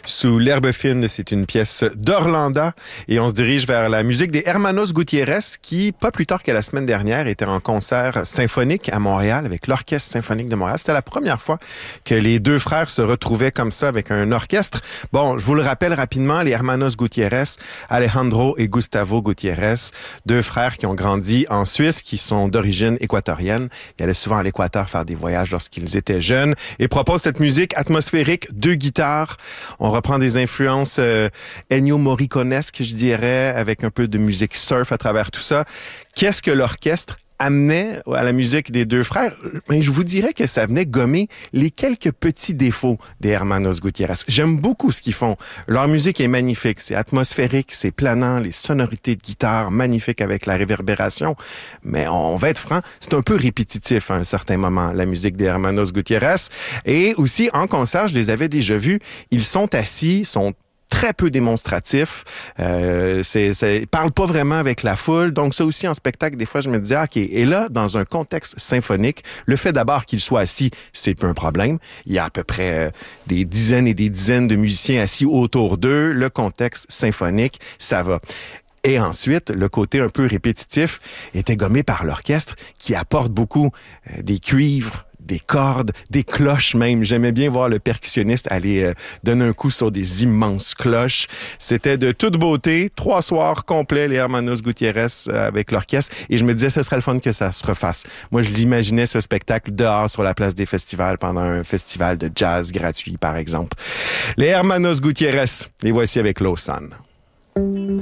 Sous l'herbe fine, c'est une pièce d'Orlanda et on se dirige vers la musique des Hermanos Gutiérrez qui, pas plus tard que la semaine dernière, étaient en concert symphonique à Montréal avec l'Orchestre symphonique de Montréal. C'était la première fois que les deux frères se retrouvaient comme ça avec un orchestre. Bon, je vous le rappelle rapidement, les Hermanos Gutiérrez, Alejandro et Gustavo Gutiérrez, deux frères qui ont grandi en Suisse, qui sont d'origine équatorienne. Ils allaient souvent à l'Équateur faire des voyages lorsqu'ils étaient jeunes et proposent cette musique atmosphérique, deux guitares. On reprend des influences Ennio Morriconesques, je dirais, avec un peu de musique surf à travers tout ça. Qu'est-ce que l'orchestre amenait à la musique des deux frères? Mais je vous dirais que ça venait gommer les quelques petits défauts des Hermanos Gutiérrez. J'aime beaucoup ce qu'ils font. Leur musique est magnifique. C'est atmosphérique, c'est planant, les sonorités de guitare magnifiques avec la réverbération. Mais on va être franc, c'est un peu répétitif à un certain moment, la musique des Hermanos Gutiérrez. Et aussi, en concert, je les avais déjà vus. Ils sont assis, sont très peu démonstratif. Ils parlent pas vraiment avec la foule. Donc, ça aussi, en spectacle, des fois, je me disais, OK. Et là, dans un contexte symphonique, le fait d'abord qu'ils soient assis, c'est pas un problème. Il y a à peu près des dizaines et des dizaines de musiciens assis autour d'eux. Le contexte symphonique, ça va. Et ensuite, le côté un peu répétitif était gommé par l'orchestre qui apporte beaucoup des cuivres, des cordes, des cloches même. J'aimais bien voir le percussionniste aller donner un coup sur des immenses cloches. C'était de toute beauté. 3 soirs complets, les Hermanos Gutiérrez avec l'orchestre. Et je me disais, ce serait le fun que ça se refasse. Moi, je l'imaginais, ce spectacle, dehors sur la place des festivals pendant un festival de jazz gratuit, par exemple. Les Hermanos Gutiérrez, les voici avec Lausanne.